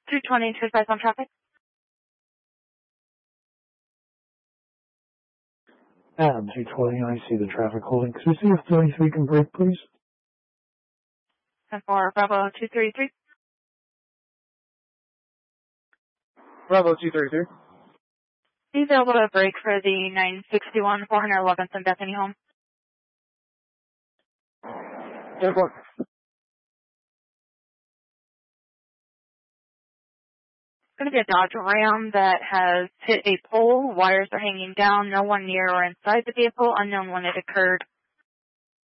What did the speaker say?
220 to advise on traffic. Adam 220, I see the traffic holding. Could we see if 33 can break, please? And for Bravo 233. Bravo 233. He's able to break for the 961 411th and Bethany home. 10-4. Going to be a Dodge Ram that has hit a pole. Wires are hanging down. No one near or inside the vehicle. Unknown when it occurred.